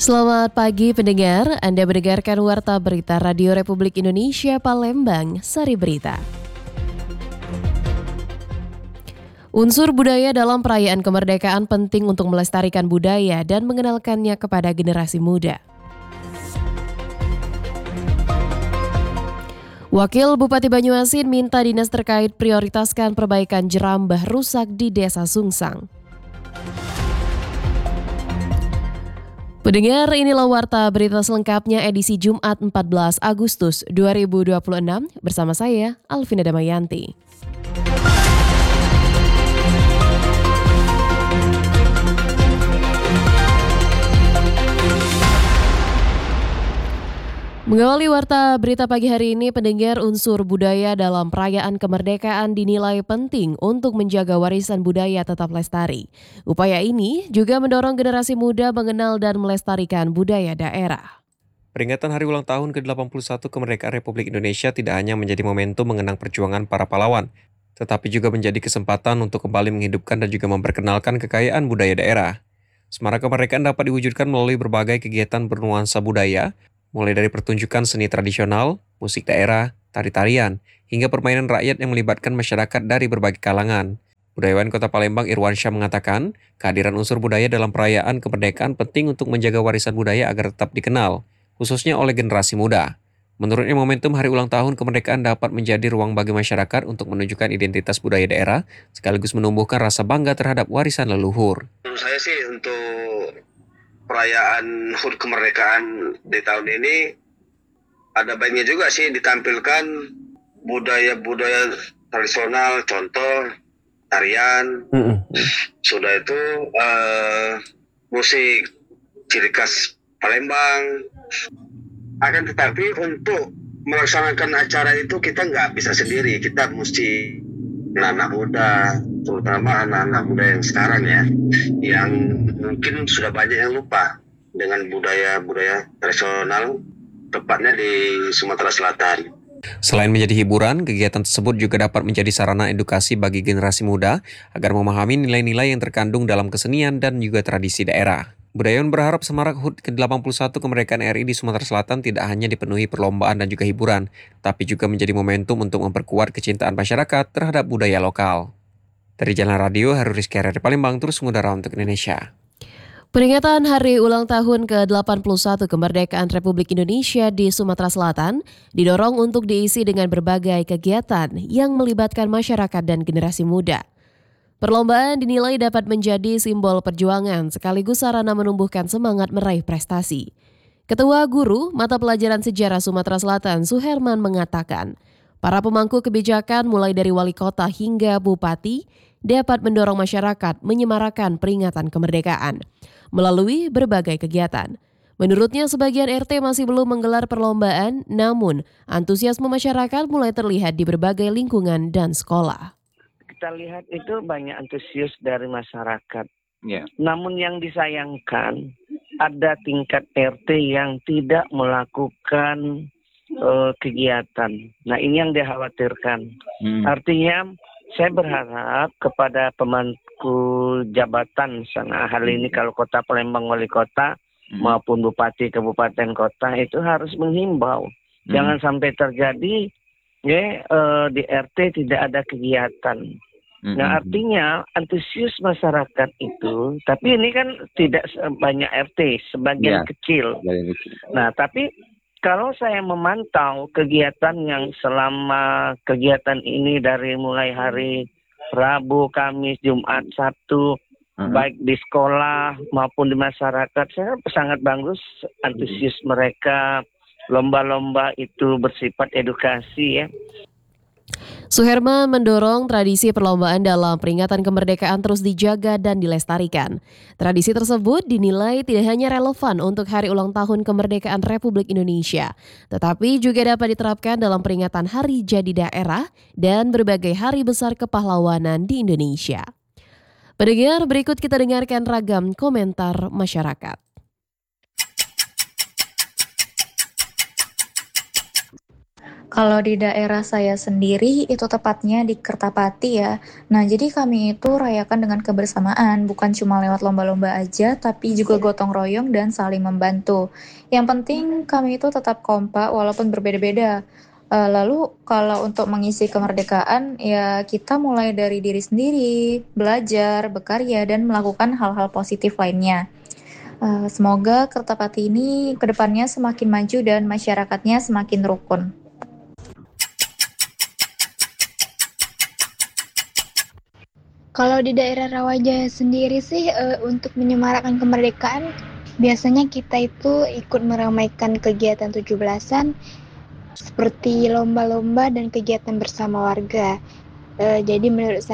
Selamat pagi pendengar, Anda mendengarkan Warta Berita Radio Republik Indonesia Palembang, Sari Berita. Unsur budaya dalam perayaan kemerdekaan penting untuk melestarikan budaya dan mengenalkannya kepada generasi muda. Wakil Bupati Banyuasin minta dinas terkait prioritaskan perbaikan jerambah rusak di Desa Sungsang. Pendengar, inilah Warta Berita selengkapnya edisi Jumat 14 Agustus 2026 bersama saya, Alvina Damayanti. Mengawali Warta Berita pagi hari ini, pendengar, unsur budaya dalam perayaan kemerdekaan dinilai penting untuk menjaga warisan budaya tetap lestari. Upaya ini juga mendorong generasi muda mengenal dan melestarikan budaya daerah. Peringatan hari ulang tahun ke-81 kemerdekaan Republik Indonesia tidak hanya menjadi momentum mengenang perjuangan para pahlawan, tetapi juga menjadi kesempatan untuk kembali menghidupkan dan juga memperkenalkan kekayaan budaya daerah. Semarak kemerdekaan dapat diwujudkan melalui berbagai kegiatan bernuansa budaya, mulai dari pertunjukan seni tradisional, musik daerah, tari-tarian, hingga permainan rakyat yang melibatkan masyarakat dari berbagai kalangan. Budayawan Kota Palembang Irwansyah mengatakan, kehadiran unsur budaya dalam perayaan kemerdekaan penting untuk menjaga warisan budaya agar tetap dikenal, khususnya oleh generasi muda. Menurutnya, momentum hari ulang tahun kemerdekaan dapat menjadi ruang bagi masyarakat untuk menunjukkan identitas budaya daerah, sekaligus menumbuhkan rasa bangga terhadap warisan leluhur. Menurut saya sih untuk perayaan HUT kemerdekaan di tahun ini ada baiknya juga sih ditampilkan budaya-budaya tradisional, contoh tarian, sudah itu musik ciri khas Palembang. Akan tetapi untuk melaksanakan acara itu kita nggak bisa sendiri, kita mesti anak muda, terutama anak-anak muda yang sekarang ya, yang mungkin sudah banyak yang lupa dengan budaya-budaya tradisional, tepatnya di Sumatera Selatan. Selain menjadi hiburan, kegiatan tersebut juga dapat menjadi sarana edukasi bagi generasi muda agar memahami nilai-nilai yang terkandung dalam kesenian dan juga tradisi daerah. Budayawan berharap semarak HUT ke-81 kemerdekaan RI di Sumatera Selatan tidak hanya dipenuhi perlombaan dan juga hiburan, tapi juga menjadi momentum untuk memperkuat kecintaan masyarakat terhadap budaya lokal. Dari Jalan Radio, Haru Rizky dari Palembang, terus mengudara untuk Indonesia. Peringatan Hari Ulang Tahun ke-81 Kemerdekaan Republik Indonesia di Sumatera Selatan didorong untuk diisi dengan berbagai kegiatan yang melibatkan masyarakat dan generasi muda. Perlombaan dinilai dapat menjadi simbol perjuangan sekaligus sarana menumbuhkan semangat meraih prestasi. Ketua Guru Mata Pelajaran Sejarah Sumatera Selatan Suherman mengatakan, para pemangku kebijakan mulai dari wali kota hingga bupati dapat mendorong masyarakat menyemarakan peringatan kemerdekaan melalui berbagai kegiatan. Menurutnya, sebagian RT masih belum menggelar perlombaan, namun antusiasme masyarakat mulai terlihat di berbagai lingkungan dan sekolah. Kita lihat itu banyak antusias dari masyarakat. Yeah. Namun yang disayangkan ada tingkat RT yang tidak melakukan kegiatan. Nah, ini yang dikhawatirkan. Artinya saya berharap kepada pemangku jabatan sana, hal ini kalau Kota Palembang wali kota maupun bupati kabupaten kota itu harus menghimbau. Jangan sampai terjadi di RT tidak ada kegiatan. Nah, artinya antusias masyarakat itu, tapi ini kan tidak banyak RT, sebagian kecil. Nah, tapi kalau saya memantau kegiatan yang selama kegiatan ini dari mulai hari Rabu, Kamis, Jumat, Sabtu, baik di sekolah maupun di masyarakat, saya sangat bagus antusias mereka. Lomba-lomba itu bersifat edukasi ya. Suherman mendorong tradisi perlombaan dalam peringatan kemerdekaan terus dijaga dan dilestarikan. Tradisi tersebut dinilai tidak hanya relevan untuk Hari Ulang Tahun Kemerdekaan Republik Indonesia, tetapi juga dapat diterapkan dalam peringatan Hari Jadi Daerah dan berbagai hari besar kepahlawanan di Indonesia. Pendengar, berikut kita dengarkan ragam komentar masyarakat. Kalau di daerah saya sendiri itu tepatnya di Kertapati ya. Nah, jadi kami itu rayakan dengan kebersamaan, bukan cuma lewat lomba-lomba aja, tapi juga gotong royong dan saling membantu. Yang penting kami itu tetap kompak walaupun berbeda-beda. Lalu kalau untuk mengisi kemerdekaan, ya kita mulai dari diri sendiri, belajar, berkarya, dan melakukan hal-hal positif lainnya. Semoga Kertapati ini kedepannya semakin maju dan masyarakatnya semakin rukun. Kalau di daerah Rawajaya sendiri sih untuk menyemarakan kemerdekaan biasanya kita itu ikut meramaikan kegiatan 17-an seperti lomba-lomba dan kegiatan bersama warga. Jadi menurut